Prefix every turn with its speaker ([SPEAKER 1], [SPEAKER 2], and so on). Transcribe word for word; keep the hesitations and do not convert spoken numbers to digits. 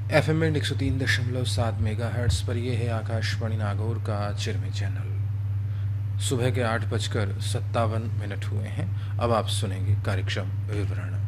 [SPEAKER 1] F M एक सौ तीन दशमलव सात मेगा हर्ट्स पर यह है आकाशवाणी नागौर का चिरमी चैनल। सुबह के आठ बजकर सत्तावन मिनट हुए हैं। अब आप सुनेंगे कार्यक्रम विवरण।